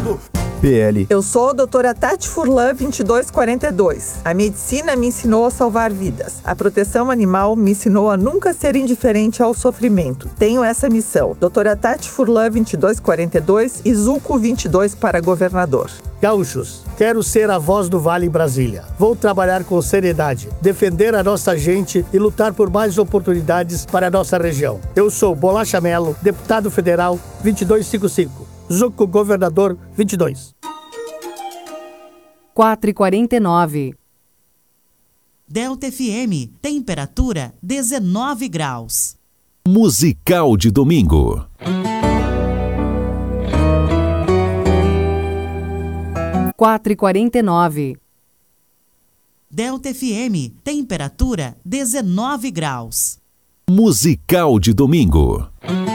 comigo. PL. Eu sou a doutora Tati Furlan, 2242. A medicina me ensinou a salvar vidas. A proteção animal me ensinou a nunca ser indiferente ao sofrimento. Tenho essa missão. Doutora Tati Furlan, 2242 e Zuco 22 para governador. Gaúchos, quero ser a voz do Vale em Brasília. Vou trabalhar com seriedade, defender a nossa gente e lutar por mais oportunidades para a nossa região. Eu sou Bolacha Melo, deputado federal 2255. Zuco, governador 22. 4h49. Delta FM, temperatura 19 graus. Musical de domingo. Quatro e 49. Delta FM, temperatura 19 graus. Musical de domingo.